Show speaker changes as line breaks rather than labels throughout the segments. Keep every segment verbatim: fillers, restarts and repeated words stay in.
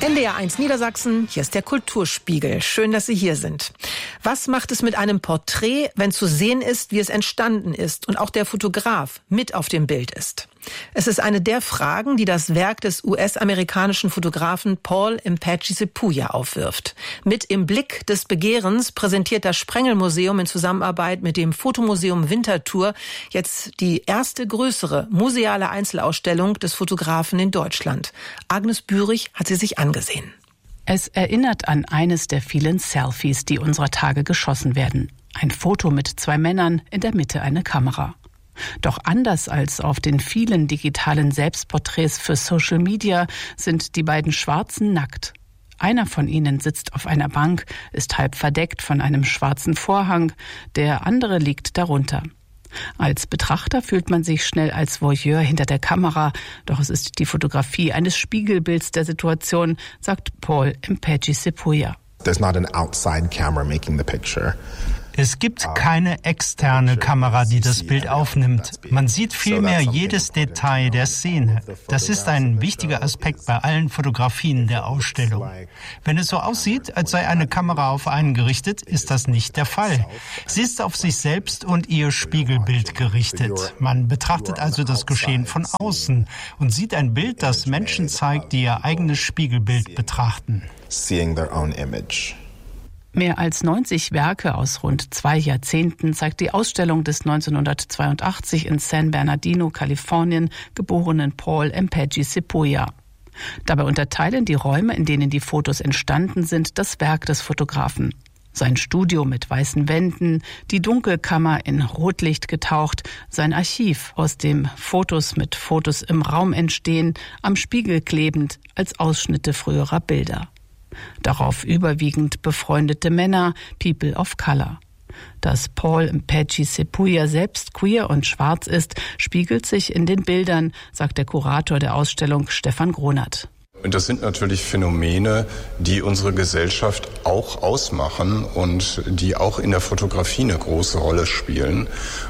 N D R eins Niedersachsen, hier ist der Kulturspiegel. Schön, dass Sie hier sind. Was macht es mit einem Porträt, wenn zu sehen ist, wie es entstanden ist und auch der Fotograf mit auf dem Bild ist? Es ist eine der Fragen, die das Werk des U S-amerikanischen Fotografen Paul Mpatchi Sepuya aufwirft. Mit Im Blick des Begehrens präsentiert das Sprengelmuseum in Zusammenarbeit mit dem Fotomuseum Winterthur jetzt die erste größere museale Einzelausstellung des Fotografen in Deutschland. Agnes Bürich hat sie sich angesehen.
Es erinnert an eines der vielen Selfies, die unserer Tage geschossen werden. Ein Foto mit zwei Männern, in der Mitte eine Kamera. Doch anders als auf den vielen digitalen Selbstporträts für Social Media sind die beiden Schwarzen nackt. Einer von ihnen sitzt auf einer Bank, ist halb verdeckt von einem schwarzen Vorhang, der andere liegt darunter. Als Betrachter fühlt man sich schnell als Voyeur hinter der Kamera, doch es ist die Fotografie eines Spiegelbilds der Situation, sagt Paul Mpatchi Sepuya.
There's not an outside camera making the picture.
Es gibt keine externe Kamera, die das Bild aufnimmt. Man sieht vielmehr jedes Detail der Szene. Das ist ein wichtiger Aspekt bei allen Fotografien der Ausstellung. Wenn es so aussieht, als sei eine Kamera auf einen gerichtet, ist das nicht der Fall. Sie ist auf sich selbst und ihr Spiegelbild gerichtet. Man betrachtet also das Geschehen von außen und sieht ein Bild, das Menschen zeigt, die ihr eigenes Spiegelbild betrachten.
Seeing their own image.
Mehr als neunzig Werke aus rund zwei Jahrzehnten zeigt die Ausstellung des neunzehnhundertzweiundachtzig in San Bernardino, Kalifornien, geborenen Paul Mpatchi Sepuya. Dabei unterteilen die Räume, in denen die Fotos entstanden sind, das Werk des Fotografen. Sein Studio mit weißen Wänden, die Dunkelkammer in Rotlicht getaucht, sein Archiv, aus dem Fotos mit Fotos im Raum entstehen, am Spiegel klebend als Ausschnitte früherer Bilder. Darauf überwiegend befreundete Männer, People of Color. Dass Paul Mpatchi Sepuya selbst queer und schwarz ist, spiegelt sich in den Bildern, sagt der Kurator der Ausstellung Stefan Gronert.
Und das sind natürlich Phänomene, die unsere Gesellschaft auch ausmachen und die auch in der Fotografie eine große Rolle spielen.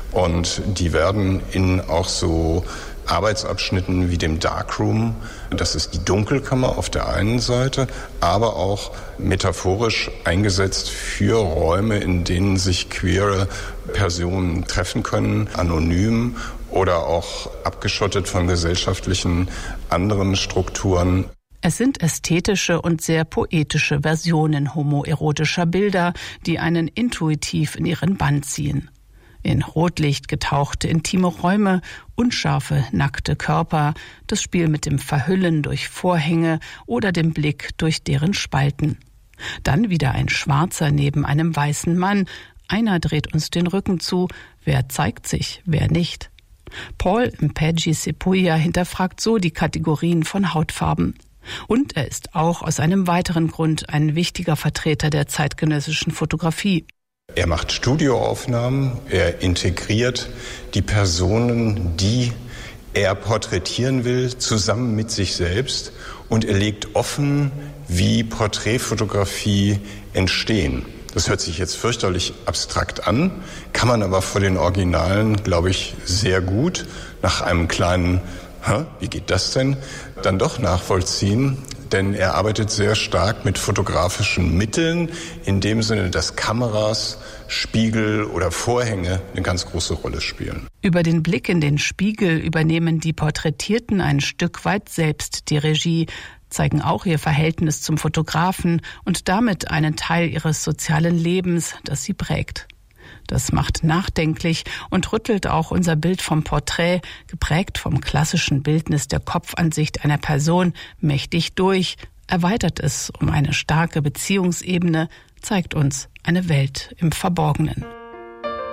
Und die werden in auch so Arbeitsabschnitten wie dem Darkroom, das ist die Dunkelkammer auf der einen Seite, aber auch metaphorisch eingesetzt für Räume, in denen sich queere Personen treffen können, anonym oder auch abgeschottet von gesellschaftlichen anderen Strukturen.
Es sind ästhetische und sehr poetische Versionen homoerotischer Bilder, die einen intuitiv in ihren Bann ziehen. In Rotlicht getauchte intime Räume, unscharfe, nackte Körper, das Spiel mit dem Verhüllen durch Vorhänge oder dem Blick durch deren Spalten. Dann wieder ein Schwarzer neben einem weißen Mann. Einer dreht uns den Rücken zu. Wer zeigt sich, wer nicht? Paul Mpatchi Sepuya hinterfragt so die Kategorien von Hautfarben. Und er ist auch aus einem weiteren Grund ein wichtiger Vertreter der zeitgenössischen Fotografie.
Er macht Studioaufnahmen, er integriert die Personen, die er porträtieren will, zusammen mit sich selbst und er legt offen, wie Porträtfotografie entstehen. Das hört sich jetzt fürchterlich abstrakt an, kann man aber vor den Originalen, glaube ich, sehr gut nach einem kleinen Hä, wie geht das denn, dann doch nachvollziehen. Denn er arbeitet sehr stark mit fotografischen Mitteln, in dem Sinne, dass Kameras, Spiegel oder Vorhänge eine ganz große Rolle spielen.
Über den Blick in den Spiegel übernehmen die Porträtierten ein Stück weit selbst die Regie, zeigen auch ihr Verhältnis zum Fotografen und damit einen Teil ihres sozialen Lebens, das sie prägt. Das macht nachdenklich und rüttelt auch unser Bild vom Porträt, geprägt vom klassischen Bildnis der Kopfansicht einer Person, mächtig durch, erweitert es um eine starke Beziehungsebene, zeigt uns eine Welt im Verborgenen.